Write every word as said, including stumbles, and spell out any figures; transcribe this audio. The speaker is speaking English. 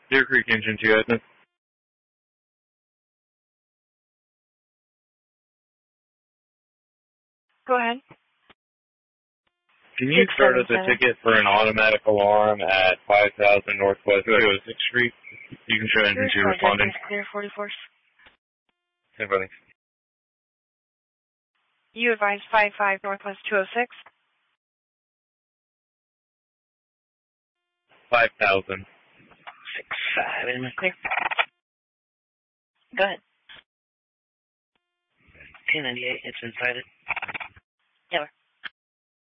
Deer Creek Engine two, Edna. Go ahead. Can you start us a ticket for an automatic alarm at five thousand Northwest two oh sixth Street? You can show Engine two responding. Clear forty-four. Hey, buddy. You advise five five Northwest two oh six. five thousand. Six five. Clear. Go ahead. K ninety-eight, it's inside it. Yeah.